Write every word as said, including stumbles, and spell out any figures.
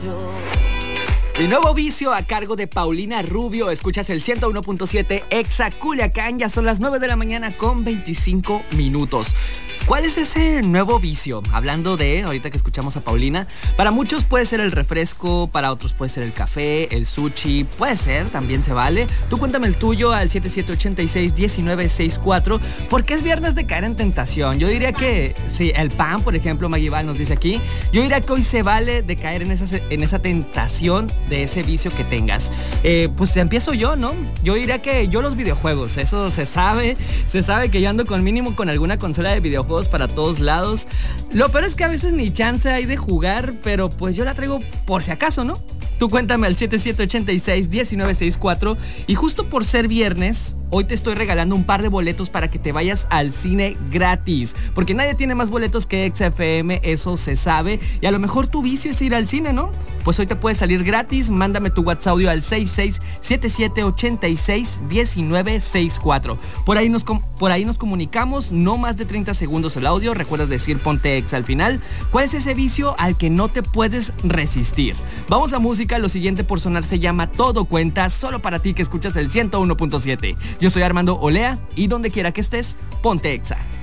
El nuevo vicio a cargo de Paulina Rubio. Escuchas el ciento uno punto siete Exa Culiacán. Ya son las nueve de la mañana con veinticinco minutos. ¿Cuál es ese nuevo vicio? Hablando de, ahorita que escuchamos a Paulina, para muchos puede ser el refresco, para otros puede ser el café, el sushi, puede ser, también se vale. Tú cuéntame el tuyo al siete siete ocho seis, uno nueve seis cuatro, porque es viernes de caer en tentación. Yo diría que, sí, el pan, por ejemplo, Maguibal nos dice aquí, yo diría que hoy se vale de caer en esa, en esa tentación de ese vicio que tengas. Eh, pues empiezo yo, ¿no? Yo diría que yo los videojuegos, eso se sabe, se sabe que yo ando con mínimo con alguna consola de videojuegos para todos lados. Lo peor es que a veces ni chance hay de jugar, pero pues yo la traigo por si acaso, ¿no? Tú cuéntame al siete siete ocho seis, uno nueve seis cuatro. Y justo por ser viernes, hoy te estoy regalando un par de boletos para que te vayas al cine gratis. Porque nadie tiene más boletos que Exa F M, eso se sabe. Y a lo mejor tu vicio es ir al cine, ¿no? Pues hoy te puede salir gratis. Mándame tu WhatsApp audio al seis seis siete siete ocho seis, uno nueve seis cuatro. Por ahí nos, por ahí nos comunicamos, no más de treinta segundos el audio. Recuerda decir ponte Exa al final. ¿Cuál es ese vicio al que no te puedes resistir? Vamos a música. Lo siguiente por sonar se llama Todo Cuenta, solo para ti que escuchas el ciento uno punto siete. Yo soy Armando Olea y donde quiera que estés, ponte Exa.